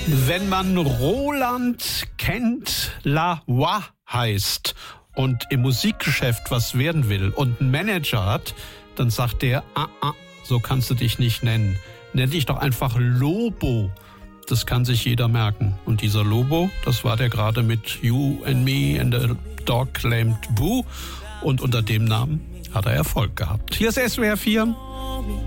Wenn man Roland Kent Lavoie heißt und im Musikgeschäft was werden will und einen Manager hat, dann sagt der, so kannst du dich nicht nennen. Nenn dich doch einfach Lobo. Das kann sich jeder merken. Und dieser Lobo, das war der gerade mit You and Me and the Dog Claimed Boo. Und unter dem Namen hat er Erfolg gehabt. Hier ist SWR 4.